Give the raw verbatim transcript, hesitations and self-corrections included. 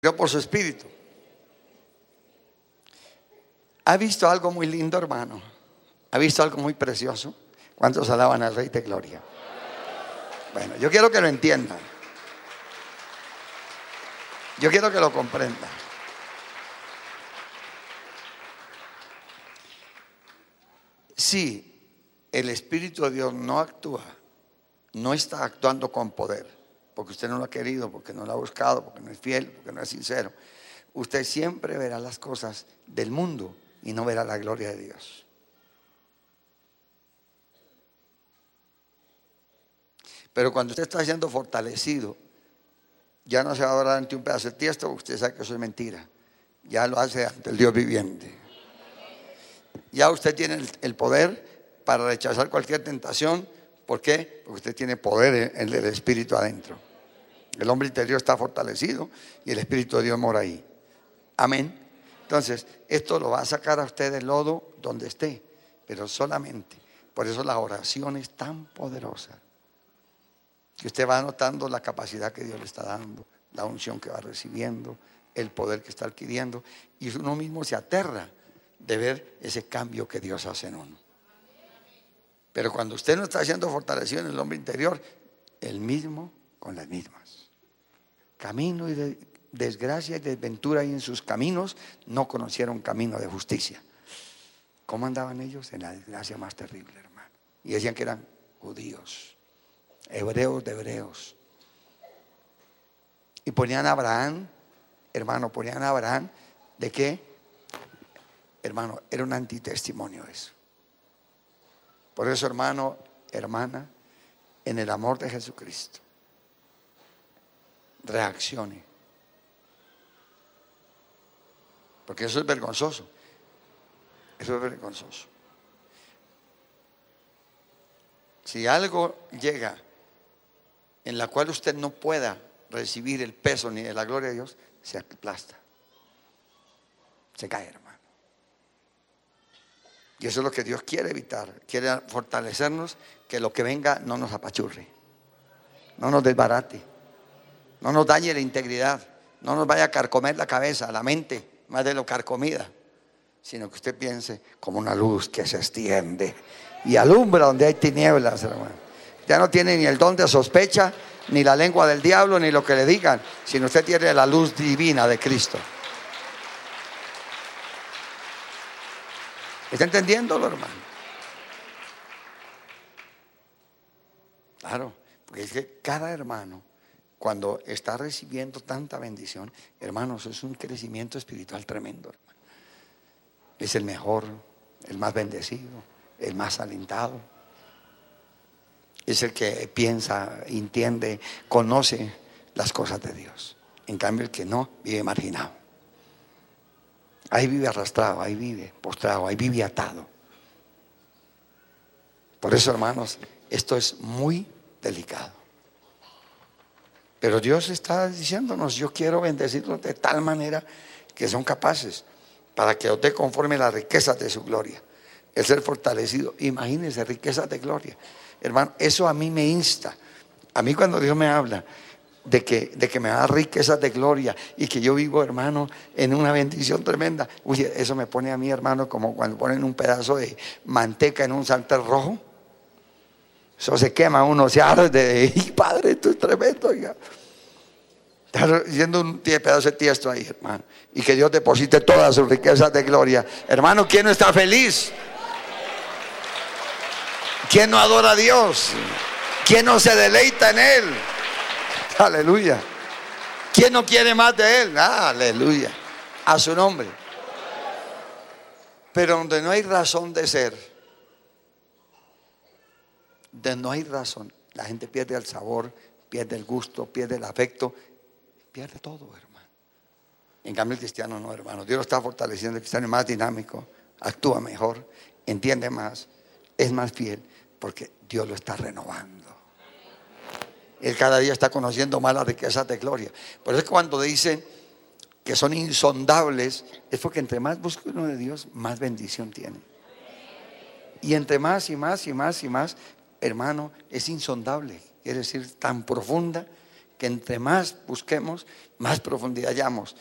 Dios por su espíritu. ¿Ha visto algo muy lindo, hermano? ¿Ha visto algo muy precioso? ¿Cuántos alaban al Rey de Gloria? Bueno, yo quiero que lo entiendan. Yo quiero que lo comprendan. Si el Espíritu de Dios no actúa, no está actuando con poder, porque usted no lo ha querido, porque no lo ha buscado, porque no es fiel, porque no es sincero, usted siempre verá las cosas del mundo y no verá la gloria de Dios. Pero cuando usted está siendo fortalecido, ya no se va a adorar ante un pedazo de tiesto, porque usted sabe que eso es mentira. Ya lo hace ante el Dios viviente. Ya usted tiene el, el poder para rechazar cualquier tentación. ¿Por qué? Porque usted tiene poder en el Espíritu adentro. El hombre interior está fortalecido y el Espíritu de Dios mora ahí. Amén. Entonces, esto lo va a sacar a usted del lodo donde esté, pero solamente. Por eso la oración es tan poderosa, que usted va notando la capacidad que Dios le está dando, la unción que va recibiendo, el poder que está adquiriendo, y uno mismo se aterra de ver ese cambio que Dios hace en uno. Pero cuando usted no está siendo fortalecido en el hombre interior, el mismo con las mismas. Camino y de desgracia y desventura, y en sus caminos no conocieron camino de justicia. ¿Cómo andaban ellos? En la desgracia más terrible, hermano. Y decían que eran judíos, hebreos de hebreos. Y ponían a Abraham, hermano, ponían a Abraham, ¿de qué? Hermano, era un antitestimonio eso. Por eso, hermano, hermana, en el amor de Jesucristo, reaccione. Porque eso es vergonzoso. Eso es vergonzoso. Si algo llega en la cual usted no pueda recibir el peso ni de la gloria de Dios, se aplasta, se cae, hermano. Y eso es lo que Dios quiere evitar. Quiere fortalecernos, que lo que venga no nos apachurre, no nos desbarate, no nos dañe la integridad, no nos vaya a carcomer la cabeza, la mente, más de lo carcomida, sino que usted piense como una luz que se extiende y alumbra donde hay tinieblas, hermano. Ya no tiene ni el don de sospecha, ni la lengua del diablo, ni lo que le digan, sino usted tiene la luz divina de Cristo. ¿Está entendiéndolo, hermano? Claro, porque es que cada hermano, cuando está recibiendo tanta bendición, hermanos, es un crecimiento espiritual tremendo, hermano. Es el mejor, el más bendecido, el más alentado. Es el que piensa, entiende, conoce las cosas de Dios. En cambio, el que no, vive marginado. Ahí vive arrastrado, ahí vive postrado, ahí vive atado. Por eso, hermanos, esto es muy delicado. Pero Dios está diciéndonos: yo quiero bendecirlos de tal manera que son capaces, para que os dé conforme las riquezas de su gloria, el ser fortalecido. Imagínense, riquezas de gloria, hermano. Eso a mí me insta. A mí, cuando Dios me habla de que, de que me da riquezas de gloria y que yo vivo, hermano, en una bendición tremenda, uy, eso me pone a mí, hermano, como cuando ponen un pedazo de manteca en un sartén rojo. Eso se quema, uno se arde. Y Padre, esto es tremendo, ya. Está yendo un pedazo de tiesto ahí, hermano, y que Dios deposite todas sus riquezas de gloria. Hermano, ¿quién no está feliz? ¿Quién no adora a Dios? ¿Quién no se deleita en Él? Aleluya. ¿Quién no quiere más de Él? Aleluya. A su nombre. Pero donde no hay razón de ser, donde no hay razón, la gente pierde el sabor, pierde el gusto, pierde el afecto, pierde todo, hermano. En cambio, el cristiano no, hermano. Dios lo está fortaleciendo. El cristiano es más dinámico, actúa mejor, entiende más, es más fiel, porque Dios lo está renovando. Él cada día está conociendo más las riquezas de gloria. Por eso es que cuando dicen que son insondables, es porque entre más busca uno de Dios, más bendición tiene. Y entre más y más y más y más, hermano, es insondable. Quiere decir tan profunda que entre más busquemos, más profundidad hallamos.